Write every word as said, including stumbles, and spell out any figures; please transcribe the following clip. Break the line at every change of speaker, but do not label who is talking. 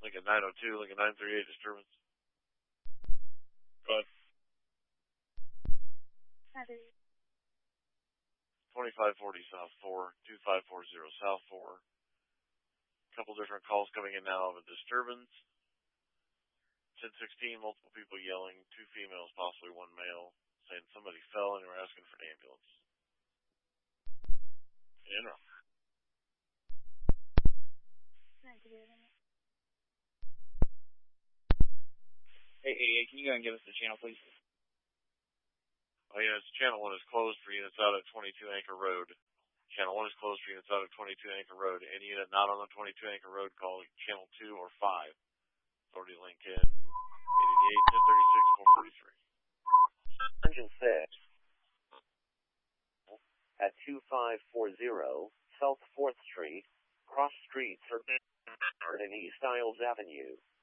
Lincoln nine oh two, Lincoln nine thirty-eight, disturbance. Go ahead. twenty-five forty South four, two five four zero South four. Couple different calls coming in now of a disturbance. ten sixteen, multiple people yelling, two females, possibly one male, saying somebody fell and were asking for an ambulance. Interim.
Hey, eighty-eight, can you go and give us the channel, please?
Oh, yeah, it's channel one is closed for units out at twenty-two Anchor Road. Channel one is closed for units out at twenty-two Anchor Road. Any unit not on the twenty-two Anchor Road, call channel two or five. Authority Lincoln eight eight eight, ten thirty-six, four forty-three.
Engine six at two five four zero South fourth Street, cross street, Suburban and East Isles Avenue.